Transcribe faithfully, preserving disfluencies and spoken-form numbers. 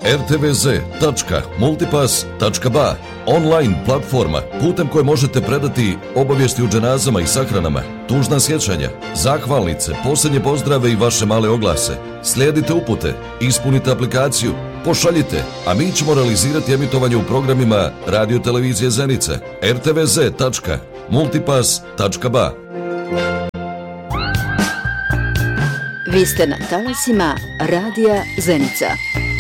er te ve ze tačka multipass tačka ba, online platforma putem koje možete predati obavijesti u dženazama i sahranama, tužna sjećanja, zahvalnice, posljednje pozdrave i vaše male oglase. Slijedite upute, ispunite aplikaciju, pošaljite, a mi ćemo realizirati emitovanje u programima Radio Televizije Zenica. er te ve ze tačka multipass tačka ba. Vi ste na talasima Radija Zenica.